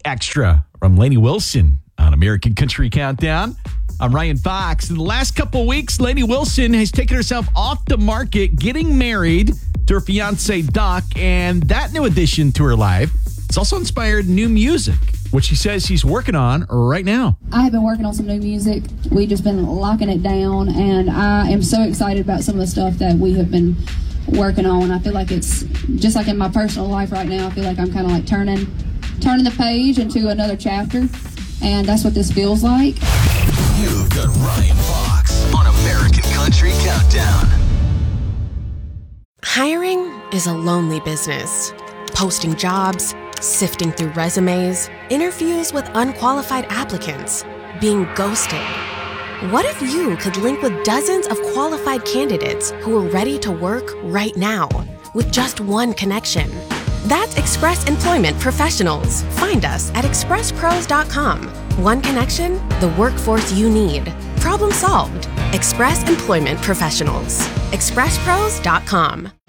Extra from Lainey Wilson on American Country Countdown. I'm Ryan Fox. In the last couple of weeks, Lainey Wilson has taken herself off the market, getting married to her fiance, Doc, and that new addition to her life has also inspired new music, which she says she's working on right now. I have been working on some new music. We've just been locking it down, and I am so excited about some of the stuff that we have been working on. I feel like it's just like in my personal life right now. I feel like I'm kind of like turning the page into another chapter, and that's what this feels like. You've got Ryan Fox on American Country Countdown. Hiring is a lonely business. Posting jobs, sifting through resumes, interviews with unqualified applicants, being ghosted. What if you could link with dozens of qualified candidates who are ready to work right now with just one connection? That's Express Employment Professionals. Find us at expresspros.com. One connection, the workforce you need. Problem solved. Express Employment Professionals. expresspros.com.